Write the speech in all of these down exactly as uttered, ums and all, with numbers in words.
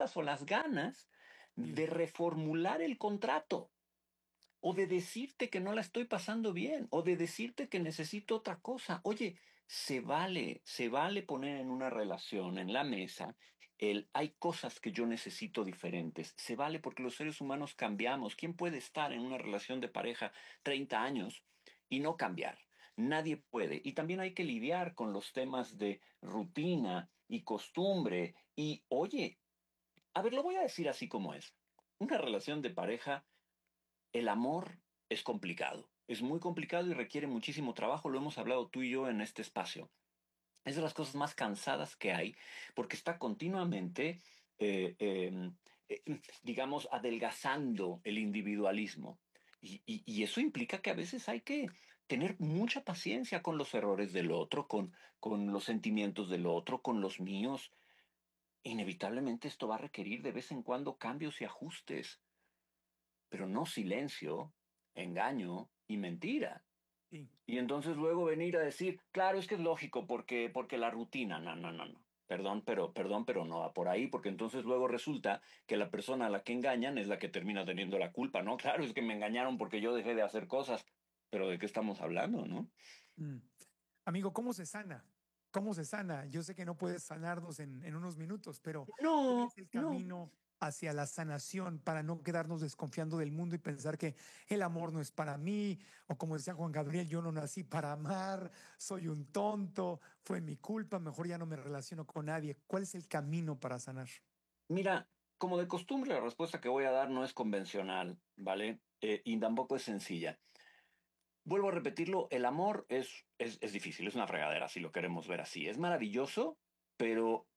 fuerzas o las ganas Sí. de reformular el contrato, o de decirte que no la estoy pasando bien, o de decirte que necesito otra cosa. Oye, se vale, se vale poner en una relación, en la mesa, el hay cosas que yo necesito diferentes. Se vale porque los seres humanos cambiamos. ¿Quién puede estar en una relación de pareja treinta años y no cambiar? Nadie puede. Y también hay que lidiar con los temas de rutina y costumbre. Y oye, a ver, lo voy a decir así como es. Una relación de pareja, el amor es complicado, es muy complicado y requiere muchísimo trabajo, lo hemos hablado tú y yo en este espacio. Es de las cosas más cansadas que hay porque está continuamente, eh, eh, eh, digamos, adelgazando el individualismo. Y, y- y eso implica que a veces hay que tener mucha paciencia con los errores del otro, con, con los sentimientos del otro, con los míos. Inevitablemente esto va a requerir de vez en cuando cambios y ajustes, pero no silencio, engaño y mentira. Sí. Y entonces luego venir a decir, claro, es que es lógico porque, porque la rutina, no, no, no, no. Perdón, pero, perdón, pero no va por ahí, porque entonces luego resulta que la persona a la que engañan es la que termina teniendo la culpa, ¿no? Claro, es que me engañaron porque yo dejé de hacer cosas, pero ¿de qué estamos hablando, no? Mm. Amigo, ¿cómo se sana? ¿Cómo se sana? Yo sé que no puedes sanarnos en, en unos minutos, pero ¿cuál No, es el no. camino hacia la sanación para no quedarnos desconfiando del mundo y pensar que el amor no es para mí? O como decía Juan Gabriel, yo no nací para amar, soy un tonto, fue mi culpa, mejor ya no me relaciono con nadie. ¿Cuál es el camino para sanar? Mira, como de costumbre, la respuesta que voy a dar no es convencional, ¿vale? Eh, y tampoco es sencilla. Vuelvo a repetirlo, el amor es, es, es difícil, es una fregadera si lo queremos ver así. Es maravilloso, pero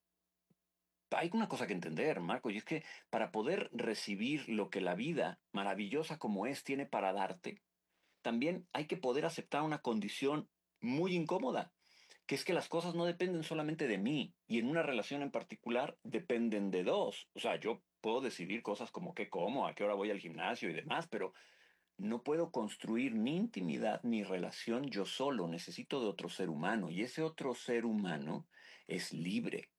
hay una cosa que entender, Marco, y es que para poder recibir lo que la vida, maravillosa como es, tiene para darte, también hay que poder aceptar una condición muy incómoda, que es que las cosas no dependen solamente de mí, y en una relación en particular dependen de dos. O sea, yo puedo decidir cosas como qué como, a qué hora voy al gimnasio y demás, pero no puedo construir ni intimidad ni relación yo solo, necesito de otro ser humano, y ese otro ser humano es libre,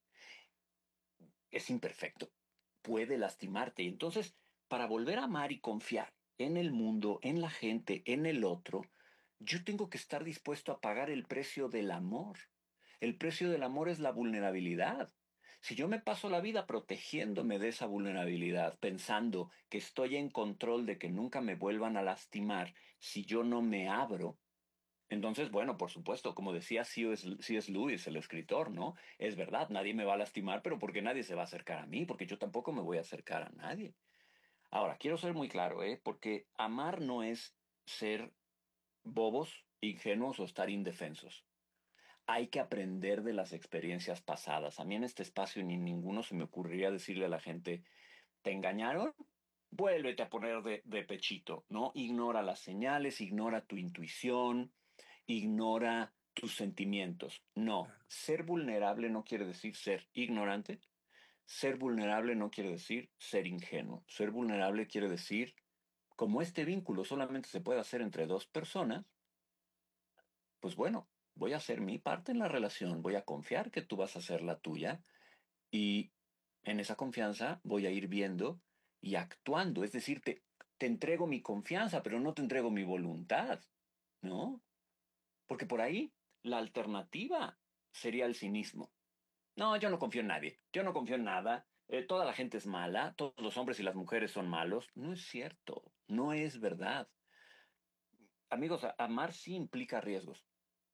es imperfecto, puede lastimarte. Y entonces, para volver a amar y confiar en el mundo, en la gente, en el otro, yo tengo que estar dispuesto a pagar el precio del amor. El precio del amor es la vulnerabilidad. Si yo me paso la vida protegiéndome de esa vulnerabilidad, pensando que estoy en control de que nunca me vuelvan a lastimar, si yo no me abro, entonces, bueno, por supuesto, como decía C S. C S. Lewis, el escritor, ¿no? Es verdad, nadie me va a lastimar, pero porque nadie se va a acercar a mí, porque yo tampoco me voy a acercar a nadie. Ahora, quiero ser muy claro, ¿eh? Porque amar no es ser bobos, ingenuos o estar indefensos. Hay que aprender de las experiencias pasadas. A mí en este espacio ni ninguno se me ocurriría decirle a la gente, ¿te engañaron? Vuélvete a poner de, de pechito, ¿no? Ignora las señales, ignora tu intuición, ignora tus sentimientos. No, Claro. ser vulnerable no quiere decir ser ignorante. Ser vulnerable no quiere decir ser ingenuo. Ser vulnerable quiere decir, como este vínculo solamente se puede hacer entre dos personas, pues bueno, voy a hacer mi parte en la relación, voy a confiar que tú vas a hacer la tuya y en esa confianza voy a ir viendo y actuando. Es decir, te, te entrego mi confianza, pero no te entrego mi voluntad, ¿no? Porque por ahí la alternativa sería el cinismo. No, yo no confío en nadie, yo no confío en nada, eh, toda la gente es mala, todos los hombres y las mujeres son malos. No es cierto, no es verdad. Amigos, a- amar sí implica riesgos,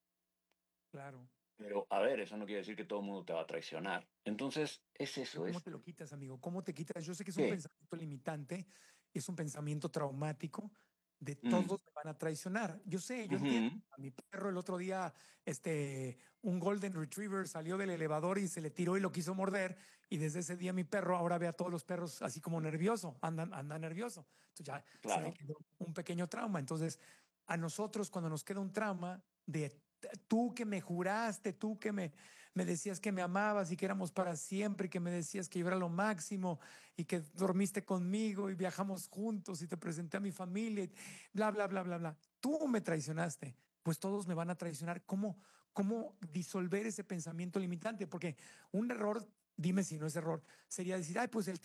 Claro. pero a ver, eso no quiere decir que todo el mundo te va a traicionar. Entonces, es Pero eso, ¿cómo es... te lo quitas, amigo? ¿Cómo te quitas? Yo sé que es un ¿Qué? pensamiento limitante, es un pensamiento traumático de Mm, todos me van a traicionar. Yo sé, yo entiendo. ujú, A mi perro el otro día, este, un Golden Retriever salió del elevador y se le tiró y lo quiso morder. Y desde ese día mi perro ahora ve a todos los perros así como nervioso, anda, anda nervioso. Entonces ya se me claro. quedó un pequeño trauma. Entonces, a nosotros cuando nos queda un trauma de tú que me juraste, tú que me me decías que me amabas y que éramos para siempre, y que me decías que yo era lo máximo y que dormiste conmigo y viajamos juntos y te presenté a mi familia, y bla, bla, bla, bla, bla. Tú me traicionaste, pues todos me van a traicionar. ¿Cómo, cómo disolver ese pensamiento limitante? Porque un error, dime si no es error, sería decir, ay, pues el